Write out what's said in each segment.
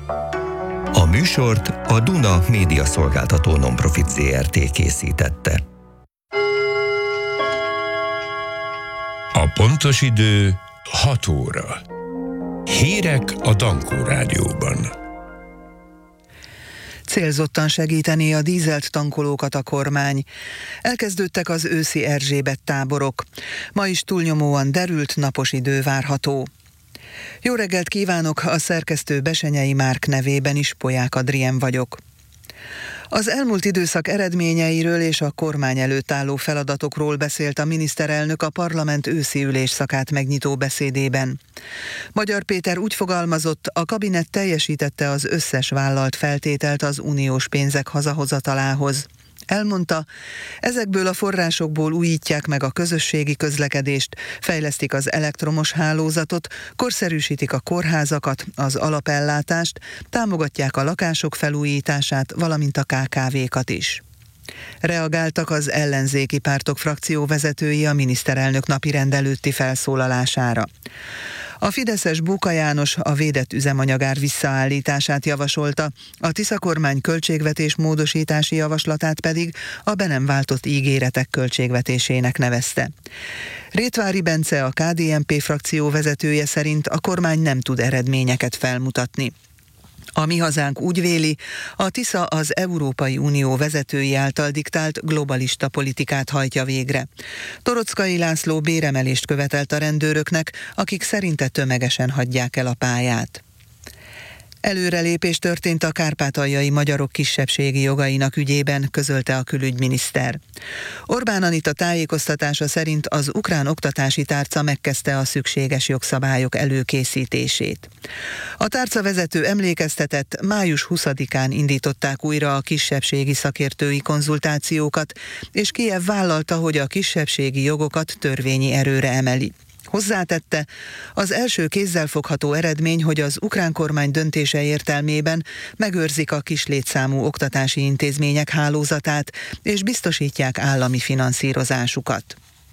A műsort a Duna Média Szolgáltató Nonprofit Zrt. Készítette. A pontos idő 6 óra. Hírek a Dankó Rádióban. Célzottan segíteni a dízelt tankolókat a kormány. Elkezdődtek az őszi Erzsébet táborok. Ma is túlnyomóan derült, napos idő várható. Jó reggelt kívánok, a szerkesztő Besenyei Márk nevében is Polyák Adrien vagyok. Az elmúlt időszak eredményeiről és a kormány előtt álló feladatokról beszélt a miniszterelnök a parlament őszi ülésszakát megnyitó beszédében. Magyar Péter úgy fogalmazott, a kabinet teljesítette az összes vállalt feltételt az uniós pénzek hazahozatalához. Elmondta, ezekből a forrásokból újítják meg a közösségi közlekedést, fejlesztik az elektromos hálózatot, korszerűsítik a kórházakat, az alapellátást, támogatják a lakások felújítását, valamint a KKV-kat is. Reagáltak az ellenzéki pártok frakcióvezetői a miniszterelnök napirend előtti felszólalására. A fideszes Bóka János a védett üzemanyagár visszaállítását javasolta, a Tisza kormány költségvetés módosítási javaslatát pedig a be nem váltott ígéretek költségvetésének nevezte. Rétvári Bence, a KDNP frakció vezetője szerint a kormány nem tud eredményeket felmutatni. A Mi Hazánk úgy véli, a Tisza az Európai Unió vezetői által diktált globalista politikát hajtja végre. Torockai László béremelést követelt a rendőröknek, akik szerinte tömegesen hagyják el a pályát. Előrelépés történt a kárpátaljai magyarok kisebbségi jogainak ügyében, közölte a külügyminiszter. Orbán Anita tájékoztatása szerint az ukrán oktatási tárca megkezdte a szükséges jogszabályok előkészítését. A tárcavezető emlékeztetett, május 20-án indították újra a kisebbségi szakértői konzultációkat, és Kijev vállalta, hogy a kisebbségi jogokat törvényi erőre emeli. Hozzátette, az első kézzelfogható eredmény, hogy az ukrán kormány döntése értelmében megőrzik a kis létszámú oktatási intézmények hálózatát, és biztosítják állami finanszírozásukat.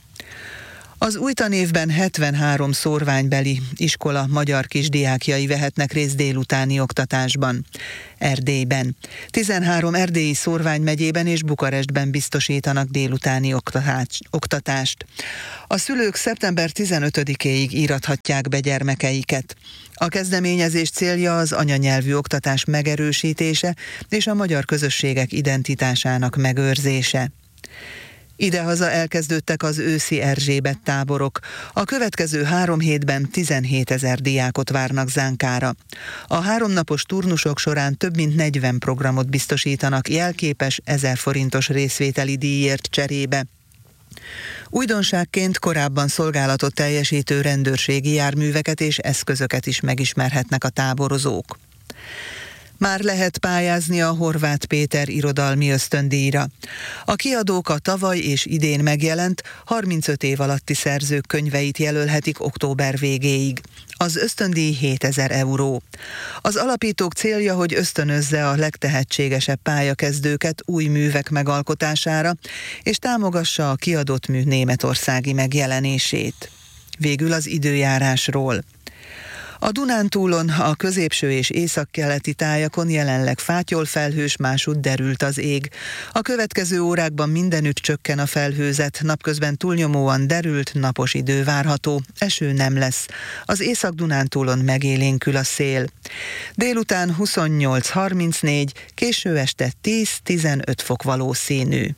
Az új tanévben 73 szórványbeli iskola magyar kisdiákjai vehetnek részt délutáni oktatásban. Erdélyben. 13 erdélyi Szórvány megyében és Bukarestben biztosítanak délutáni oktatást. A szülők szeptember 15-éig írathatják be gyermekeiket. A kezdeményezés célja az anyanyelvű oktatás megerősítése és a magyar közösségek identitásának megőrzése. Idehaza elkezdődtek az őszi Erzsébet táborok. A következő 3 hétben 17 000 diákot várnak Zánkára. A 3 napos turnusok során több mint 40 programot biztosítanak jelképes 1000 forintos részvételi díjért cserébe. Újdonságként korábban szolgálatot teljesítő rendőrségi járműveket és eszközöket is megismerhetnek a táborozók. Már lehet pályázni a Horváth Péter irodalmi ösztöndíjra. A kiadók a tavaly és idén megjelent 35 év alatti szerzők könyveit jelölhetik október végéig. Az ösztöndíj 7000 euró. Az alapítók célja, hogy ösztönözze a legtehetségesebb pályakezdőket új művek megalkotására, és támogassa a kiadott mű németországi megjelenését. Végül az időjárásról. A Dunántúlon, a középső és északkeleti tájakon jelenleg fátyolfelhős, másútt derült az ég. A következő órákban mindenütt csökken a felhőzet, napközben túlnyomóan derült, napos idő várható, eső nem lesz. Az Észak-Dunántúlon megélénkül a szél. Délután 28-34, késő este 10-15 fok valószínű.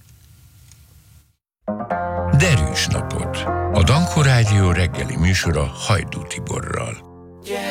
Derűs napot! A Dankó Rádió reggeli műsora Hajdú Tiborral.